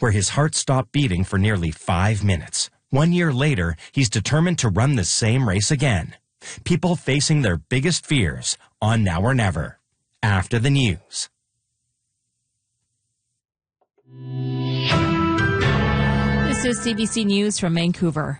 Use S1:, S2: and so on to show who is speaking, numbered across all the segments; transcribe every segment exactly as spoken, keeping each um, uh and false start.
S1: where his heart stopped beating for nearly five minutes. One year later, he's determined to run the same race again. People facing their biggest fears on Now or Never. After the news.
S2: This is C B C News from Vancouver.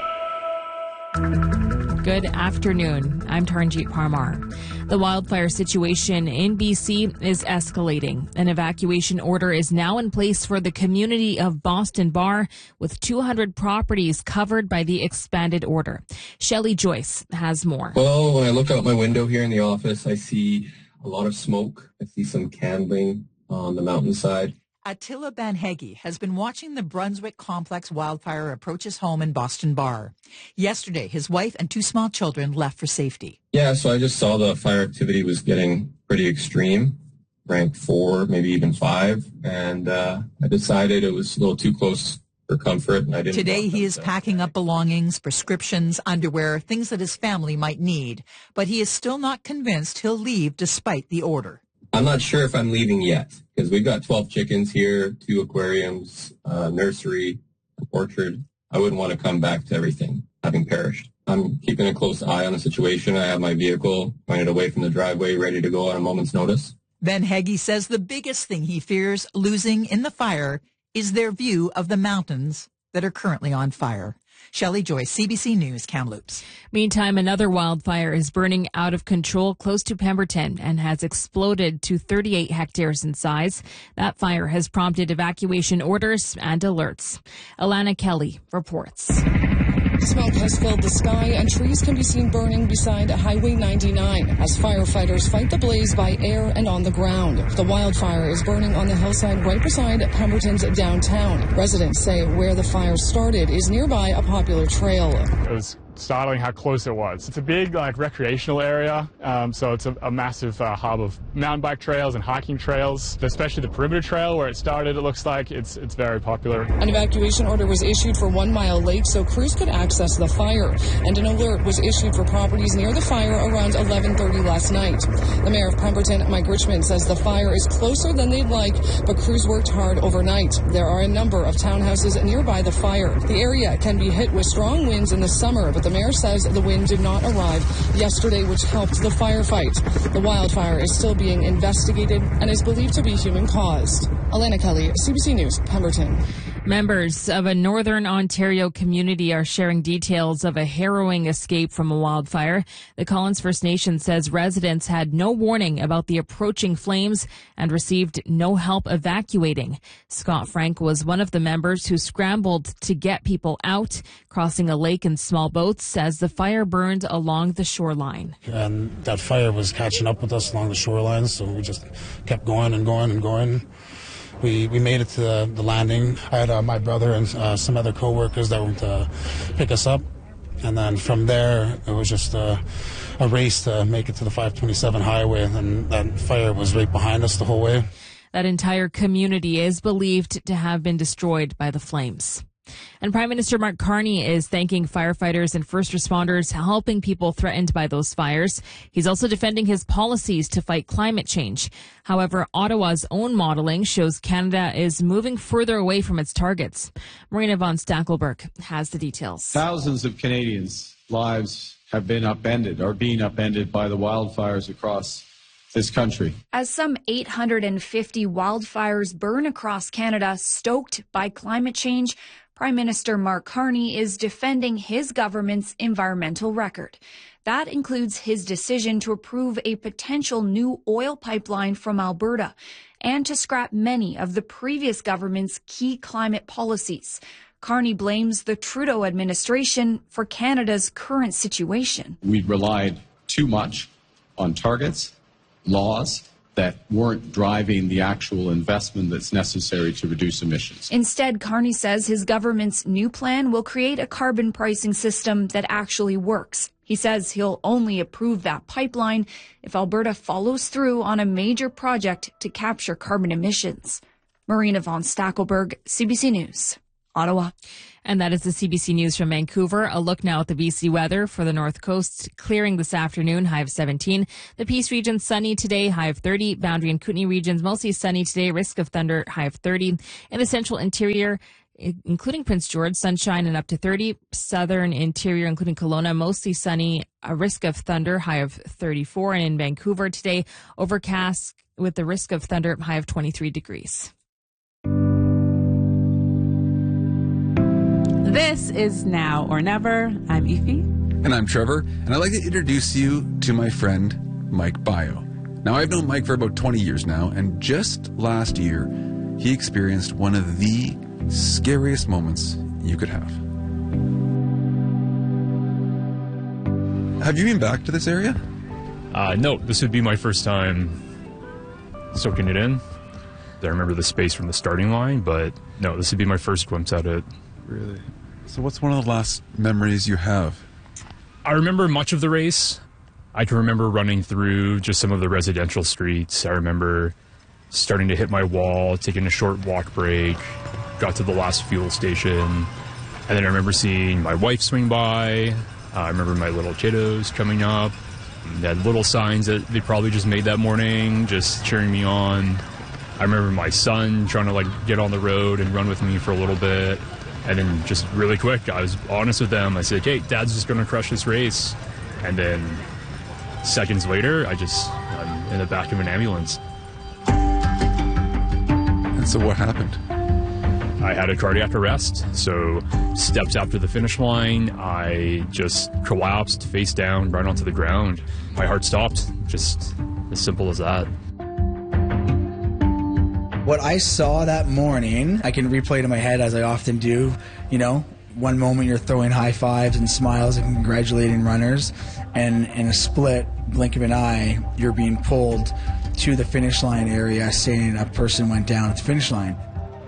S2: Good afternoon. I'm Taranjeet Parmar. The wildfire situation in B C is escalating. An evacuation order is now in place for the community of Boston Bar, with two hundred properties covered by the expanded order. Shelley Joyce has more.
S3: Well, when I look out my window here in the office, I see a lot of smoke. I see some candling on the mountainside.
S4: Attila Banhegi has been watching the Brunswick Complex wildfire approach his home in Boston Bar. Yesterday, his wife and two small children left for safety.
S3: Yeah, so I just saw the fire activity was getting pretty extreme, ranked four, maybe even five, and uh, I decided it was a little too close for comfort, and I didn't.
S4: Today, he is packing up belongings, prescriptions, underwear, things that his family might need, but he is still not convinced he'll leave despite the order.
S3: I'm not sure if I'm leaving yet, because we've got twelve chickens here, two aquariums, a nursery, an orchard. I wouldn't want to come back to everything having perished. I'm keeping a close eye on the situation. I have my vehicle pointed away from the driveway, ready to go at a moment's notice.
S4: Banhegi says the biggest thing he fears losing in the fire is their view of the mountains that are currently on fire. Shelley Joyce, C B C News, Kamloops.
S2: Meantime, another wildfire is burning out of control close to Pemberton and has exploded to thirty-eight hectares in size. That fire has prompted evacuation orders and alerts. Alana Kelly reports.
S5: Smoke has filled the sky and trees can be seen burning beside Highway ninety-nine as firefighters fight the blaze by air and on the ground. The wildfire is burning on the hillside right beside Pemberton's downtown. Residents say where the fire started is nearby a popular trail.
S6: It was startling how close it was. It's a big like recreational area, um, so it's a, a massive uh, hub of mountain bike trails and hiking trails, especially the perimeter trail where it started. It looks like it's it's very popular.
S5: An evacuation order was issued for One Mile Lake so crews could access the fire, and an alert was issued for properties near the fire around eleven thirty last night. The mayor of Pemberton, Mike Richmond, says the fire is closer than they'd like, but crews worked hard overnight. There are a number of townhouses nearby the fire. The area can be hit with strong winds in the summer, but the mayor says the wind did not arrive yesterday, which helped the firefight. The wildfire is still being investigated and is believed to be human-caused. Alana Kelly, C B C News, Pemberton.
S2: Members of a Northern Ontario community are sharing details of a harrowing escape from a wildfire. The Collins First Nation says residents had no warning about the approaching flames and received no help evacuating. Scott Frank was one of the members who scrambled to get people out, crossing a lake in small boats as the fire burned along the shoreline.
S7: And that fire was catching up with us along the shoreline, so we just kept going and going and going. We we made it to the, the landing. I had uh, my brother and uh, some other co-workers that went to pick us up. And then from there, it was just uh, a race to make it to the five twenty-seven highway. And that fire was right behind us the whole way.
S2: That entire community is believed to have been destroyed by the flames. And Prime Minister Mark Carney is thanking firefighters and first responders helping people threatened by those fires. He's also defending his policies to fight climate change. However, Ottawa's own modeling shows Canada is moving further away from its targets. Marina von Stackelberg has the details.
S8: Thousands of Canadians' lives have been upended or being upended by the wildfires across this country.
S9: As some eight hundred fifty wildfires burn across Canada, stoked by climate change, Prime Minister Mark Carney is defending his government's environmental record. That includes his decision to approve a potential new oil pipeline from Alberta and to scrap many of the previous government's key climate policies. Carney blames the Trudeau administration for Canada's current situation.
S8: We relied too much on targets, laws that weren't driving the actual investment that's necessary to reduce emissions.
S9: Instead, Carney says his government's new plan will create a carbon pricing system that actually works. He says he'll only approve that pipeline if Alberta follows through on a major project to capture carbon emissions. Marina von Stackelberg, C B C News. Ottawa.
S2: And that is the C B C News from Vancouver. A look now at the B C weather for the North Coast. Clearing this afternoon, high of seventeen. The Peace region sunny today, high of thirty. Boundary and Kootenay regions mostly sunny today, risk of thunder, high of thirty. In the central interior, including Prince George, sunshine and up to thirty. Southern interior, including Kelowna, mostly sunny, a risk of thunder, high of thirty-four. And in Vancouver today, overcast with the risk of thunder, high of twenty-three degrees.
S10: This is Now or Never. I'm Aoife.
S11: And I'm Trevor, and I'd like to introduce you to my friend, Mike Bio. Now, I've known Mike for about twenty years now, and just last year, he experienced one of the scariest moments you could have. Have you been back to this area?
S12: Uh, no, this would be my first time soaking it in. I remember the space from the starting line, but no, this would be my first glimpse at it.
S11: Really? So what's one of the last memories you have?
S12: I remember much of the race. I can remember running through just some of the residential streets. I remember starting to hit my wall, taking a short walk break, got to the last fuel station, and then I remember seeing my wife swing by. Uh, I remember my little kiddos coming up. They had little signs that they probably just made that morning, just cheering me on. I remember my son trying to like get on the road and run with me for a little bit. And then just really quick, I was honest with them. I said, hey, Dad's just going to crush this race. And then seconds later, I just, I'm in the back of an ambulance.
S11: And so what happened?
S12: I had a cardiac arrest. So steps after the finish line, I just collapsed face down right onto the ground. My heart stopped, just as simple as that.
S13: What I saw that morning, I can replay it in my head as I often do. You know, one moment you're throwing high fives and smiles and congratulating runners, and in a split blink of an eye, you're being pulled to the finish line area saying a person went down at the finish line.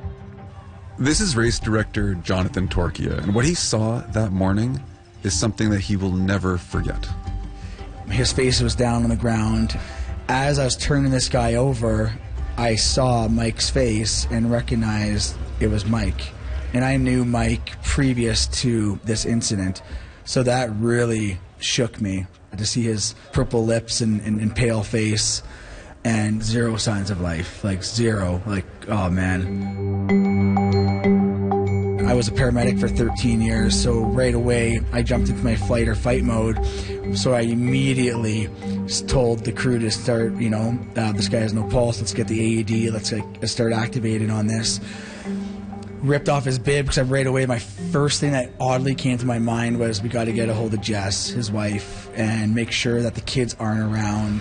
S11: This is race director Jonathan Torkia, and what he saw that morning is something that he will never forget.
S13: His face was down on the ground. As I was turning this guy over, I saw Mike's face and recognized it was Mike. And I knew Mike previous to this incident. So that really shook me to see his purple lips and, and, and pale face and zero signs of life. Like zero. Like, oh man. I was a paramedic for thirteen years, so right away I jumped into my flight or fight mode. So I immediately told the crew to start, you know, uh, this guy has no pulse, let's get the A E D, let's like, start activating on this. Ripped off his bib, because right away my first thing that oddly came to my mind was we got to get a hold of Jess, his wife, and make sure that the kids aren't around.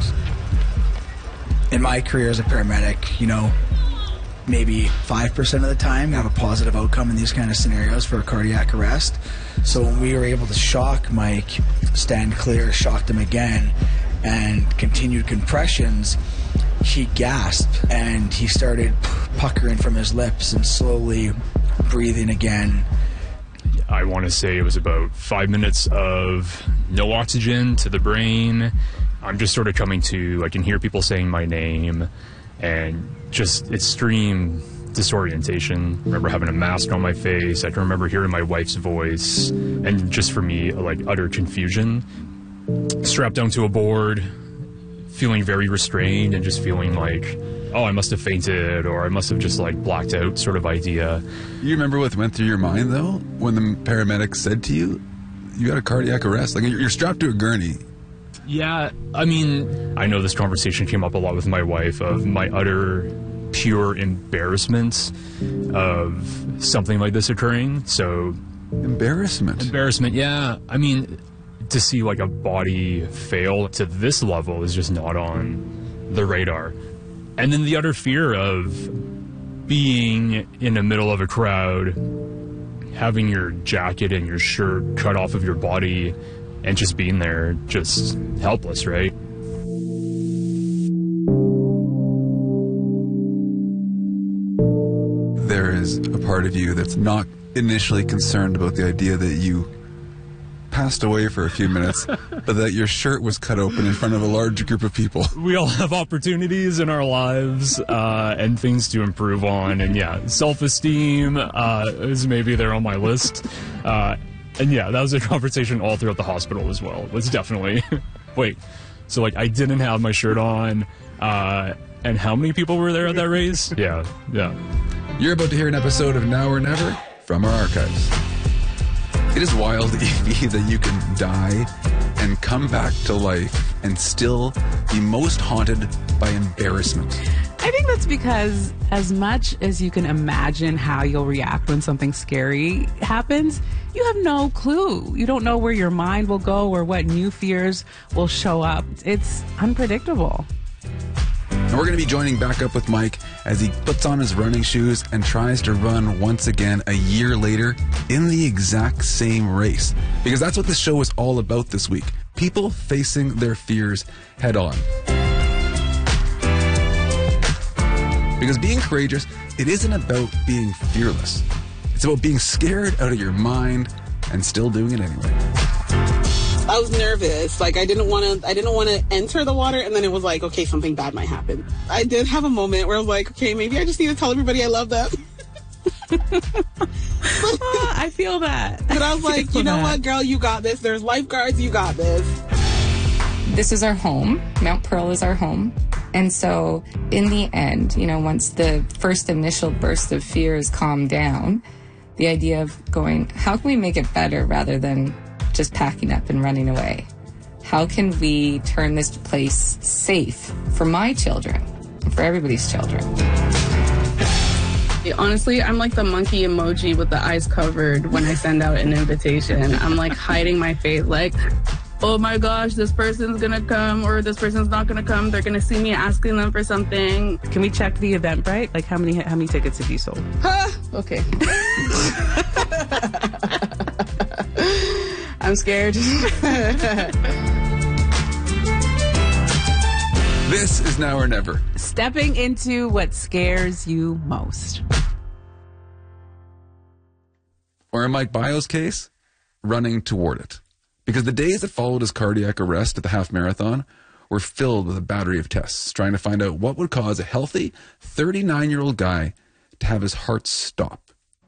S13: In my career as a paramedic, you know, maybe five percent of the time have a positive outcome in these kind of scenarios for a cardiac arrest. So when we were able to shock Mike, stand clear, shocked him again, and continued compressions, he gasped and he started puckering from his lips and slowly breathing again.
S12: I want to say it was about five minutes of no oxygen to the brain. I'm just sort of coming to, I can hear people saying my name, and just extreme disorientation. I remember having a mask on my face. I can remember hearing my wife's voice, and just for me, like utter confusion. Strapped down to a board, feeling very restrained and just feeling like, oh, I must have fainted or I must have just like blacked out sort of idea.
S11: You remember what went through your mind though when the paramedic said to you, you got a cardiac arrest? Like you're strapped to a gurney.
S12: Yeah, I mean, I know this conversation came up a lot with my wife of my utter pure embarrassment of something like this occurring. So
S11: embarrassment.
S12: Embarrassment, yeah. I mean, to see like a body fail to this level is just not on the radar. And then the utter fear of being in the middle of a crowd, having your jacket and your shirt cut off of your body, and just being there, just helpless, right?
S11: There is a part of you that's not initially concerned about the idea that you passed away for a few minutes, but that your shirt was cut open in front of a large group of people.
S12: We all have opportunities in our lives uh, and things to improve on. And yeah, self-esteem uh, is maybe there on my list. Uh, and yeah, that was a conversation all throughout the hospital as well. It was definitely, wait, so like I didn't have my shirt on. Uh, and how many people were there at that race? Yeah, yeah.
S11: You're about to hear an episode of Now or Never from our archives. It is wild, Evie, that you can die and come back to life and still be most haunted by embarrassment.
S10: I think that's because as much as you can imagine how you'll react when something scary happens, you have no clue. You don't know where your mind will go or what new fears will show up. It's unpredictable.
S11: And we're going to be joining back up with Mike as he puts on his running shoes and tries to run once again a year later in the exact same race. Because that's what this show is all about this week. People facing their fears head on. Because being courageous, it isn't about being fearless. It's about being scared out of your mind and still doing it anyway.
S14: I was nervous. Like I didn't want to. I didn't want to enter the water, and then it was like, okay, something bad might happen. I did have a moment where I was like, okay, maybe I just need to tell everybody I love them.
S10: oh, I feel that.
S14: But I was like, you know that. What, girl, you got this. There's lifeguards. You got this.
S15: This is our home. Mount Pearl is our home. And so in the end, you know, once the first initial burst of fear is calmed down, the idea of going, how can we make it better rather than just packing up and running away? How can we turn this place safe for my children and for everybody's children?
S14: Honestly, I'm like the monkey emoji with the eyes covered when I send out an invitation. I'm like hiding my face, like, oh my gosh, this person's gonna come or this person's not gonna come. They're gonna see me asking them for something.
S10: Can we check the Eventbrite? Like how many how many tickets have you sold?
S14: Huh? Okay. I'm scared.
S11: This is Now or Never.
S10: Stepping into what scares you most.
S11: Or in Mike Bio's case, running toward it. Because the days that followed his cardiac arrest at the half marathon were filled with a battery of tests, trying to find out what would cause a healthy thirty-nine-year-old guy to have his heart stop.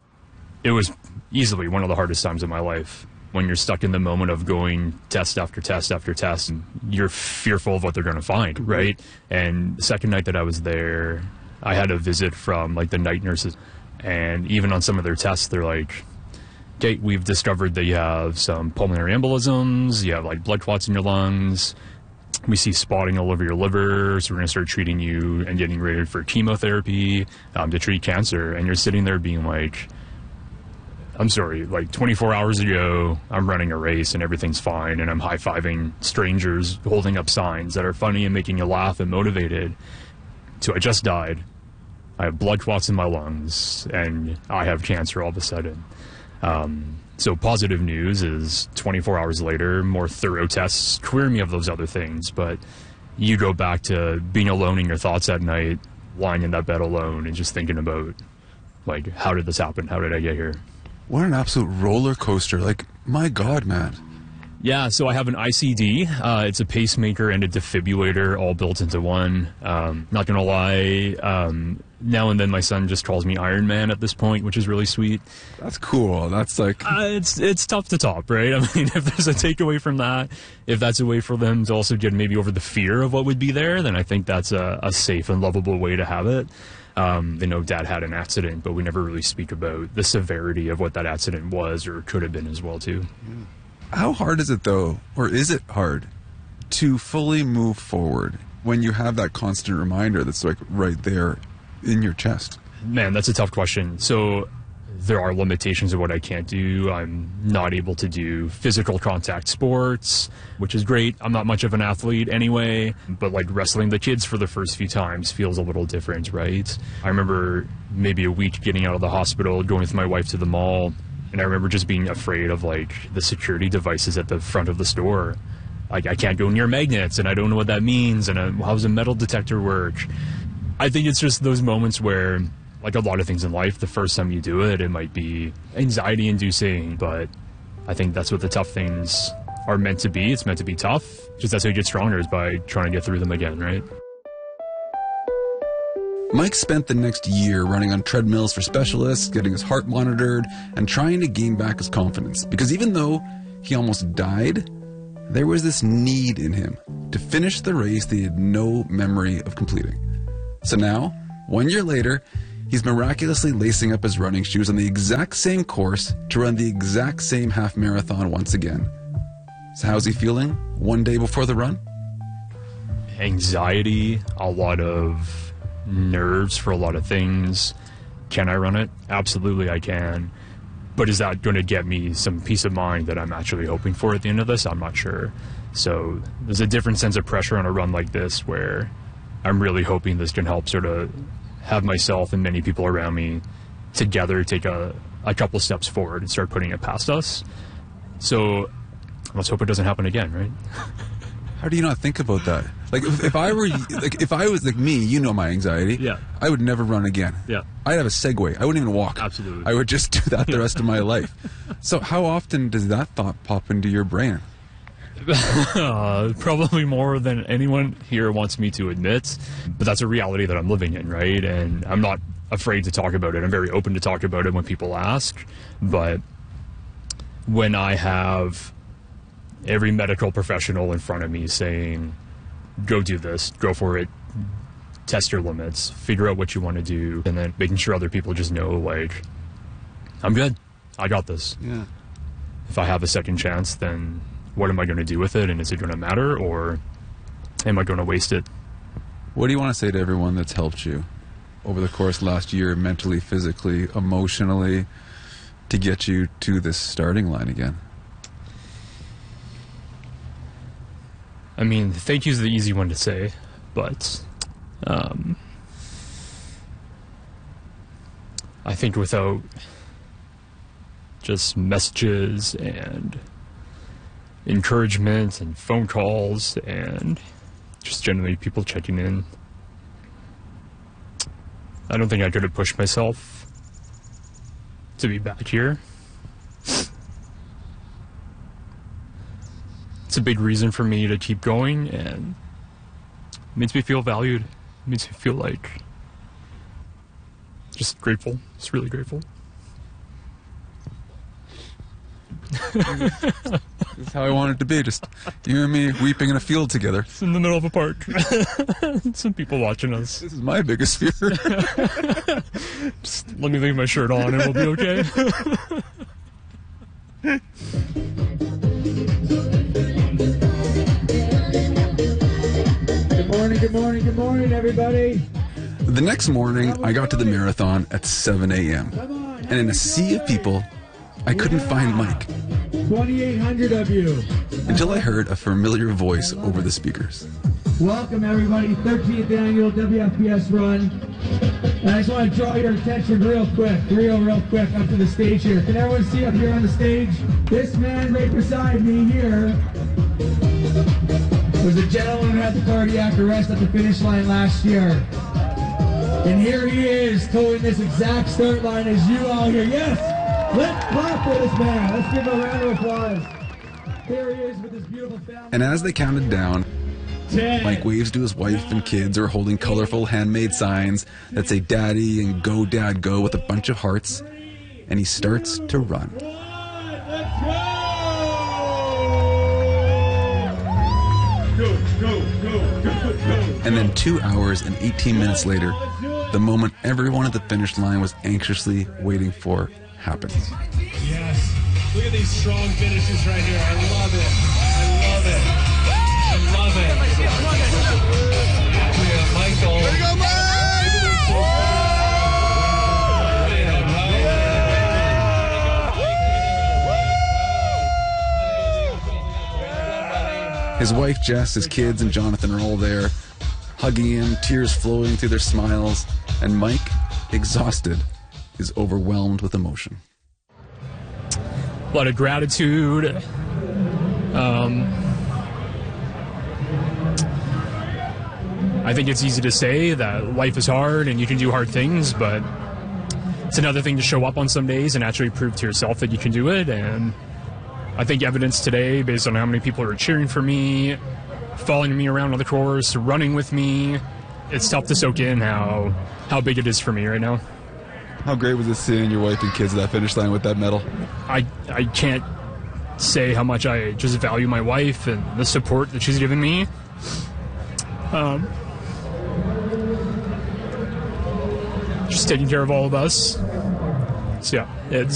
S12: It was easily one of the hardest times of my life. When you're stuck in the moment of going test after test after test, and you're fearful of what they're going to find, right? And the second night that I was there, I had a visit from like the night nurses, and even on some of their tests, they're like, okay, we've discovered that you have some pulmonary embolisms, you have like blood clots in your lungs, we see spotting all over your liver, so we're going to start treating you and getting ready for chemotherapy um, to treat cancer. And you're sitting there being like, I'm sorry, like twenty-four hours ago, I'm running a race and everything's fine, and I'm high-fiving strangers holding up signs that are funny and making you laugh and motivated. So I just died. I have blood clots in my lungs, and I have cancer all of a sudden. Um, so positive news is twenty-four hours later, more thorough tests clear me of those other things, but you go back to being alone in your thoughts at night, lying in that bed alone and just thinking about, like, how did this happen? How did I get here?
S11: What an absolute roller coaster. Like, my God, man.
S12: Yeah, so I have an I C D. Uh, it's a pacemaker and a defibrillator all built into one. Um, not going to lie, um, now and then my son just calls me Iron Man at this point, which is really sweet.
S11: That's cool. That's like...
S12: Uh, it's it's tough to top, right? I mean, if there's a takeaway from that, if that's a way for them to also get maybe over the fear of what would be there, then I think that's a, a safe and lovable way to have it. Um, they know Dad had an accident, but we never really speak about the severity of what that accident was or could have been as well, too.
S11: How hard is it, though, or is it hard, to fully move forward when you have that constant reminder that's like right there in your chest?
S12: Man, that's a tough question. So there are limitations of what I can't do. I'm not able to do physical contact sports, which is great. I'm not much of an athlete anyway, but like wrestling the kids for the first few times feels a little different, right? I remember maybe a week getting out of the hospital, going with my wife to the mall, and I remember just being afraid of like the security devices at the front of the store. Like I can't go near magnets, and I don't know what that means, and uh, how does a metal detector work? I think it's just those moments where, like a lot of things in life, the first time you do it, it might be anxiety-inducing, but I think that's what the tough things are meant to be. It's meant to be tough. Just that's how you get stronger, is by trying to get through them again, right?
S11: Mike spent the next year running on treadmills for specialists, getting his heart monitored, and trying to gain back his confidence. Because even though he almost died, there was this need in him to finish the race that he had no memory of completing. So now, one year later, he's miraculously lacing up his running shoes on the exact same course to run the exact same half marathon once again. So how's he feeling one day before the run?
S12: Anxiety, a lot of nerves for a lot of things. Can I run it? Absolutely I can. But is that going to get me some peace of mind that I'm actually hoping for at the end of this? I'm not sure. So there's a different sense of pressure on a run like this, where I'm really hoping this can help sort of have myself and many people around me together take a, a couple steps forward and start putting it past us. So let's hope it doesn't happen again, right?
S11: How do you not think about that? Like, if, if I were, like, if I was like me, you know my anxiety.
S12: Yeah.
S11: I would never run again.
S12: Yeah.
S11: I'd have a Segway. I wouldn't even walk.
S12: Absolutely.
S11: I would just do that the rest of my life. So how often does that thought pop into your brain?
S12: uh, probably more than anyone here wants me to admit, but that's a reality that I'm living in, right? And I'm not afraid to talk about it. I'm very open to talk about it when people ask, but when I have every medical professional in front of me saying, go do this, go for it, test your limits, figure out what you want to do, and then making sure other people just know, like, I'm good, I got this.
S11: Yeah.
S12: If I have a second chance, then what am I going to do with it, and is it going to matter, or am I going to waste it?
S11: What do you want to say to everyone that's helped you over the course of last year, mentally, physically, emotionally, to get you to this starting line again?
S12: I mean, thank you is the easy one to say, but um, I think without just messages and encouragement and phone calls and just generally people checking in, I don't think I could have pushed myself to be back here. It's a big reason for me to keep going, and it makes me feel valued. It makes me feel like just grateful. Just really grateful.
S11: This is how I want it to be. Just you and me weeping in a field together.
S12: It's in the middle of a park. Some people watching us.
S11: This is my biggest fear.
S12: Just let me leave my shirt on and we'll be okay.
S16: Good morning, good morning, good morning, everybody.
S11: The next morning, I got to the marathon at seven a.m. And in a sea of people, I couldn't find Mike.
S16: twenty-eight hundred of you.
S11: Until I heard a familiar voice over the speakers.
S16: Welcome, everybody. thirteenth annual W F P S run. And I just want to draw your attention real quick, real, real quick up to the stage here. Can everyone see up here on the stage? This man right beside me here was a gentleman who had the cardiac arrest at the finish line last year. And here he is, towing this exact start line as you all here. Yes! Let's clap for this man. Let's give him a round of applause. There he is with his beautiful family.
S11: And as they counted down,
S16: ten,
S11: Mike waves to his wife and kids who are holding colorful handmade signs that say Daddy and Go Dad Go with a bunch of hearts. And he starts to run.
S16: Let's go! Go, go, go, go, go.
S11: And then two hours and eighteen minutes later, the moment everyone at the finish line was anxiously waiting for happens.
S16: Yes. Look at these strong finishes right here. I love it. I love it. I love it. We have Michael. There you go, Mike!
S11: His wife Jess, his kids, and Jonathan are all there, hugging him, tears flowing through their smiles, and Mike, exhausted, is overwhelmed with emotion.
S12: A lot of gratitude. Um, I think it's easy to say that life is hard and you can do hard things, but it's another thing to show up on some days and actually prove to yourself that you can do it. And I think evidence today, based on how many people are cheering for me, following me around on the course, running with me, it's tough to soak in how how big it is for me right now.
S11: How great was it seeing your wife and kids at that finish line with that medal?
S12: I I can't say how much I just value my wife and the support that she's given me. Um, just taking care of all of us. So yeah, it's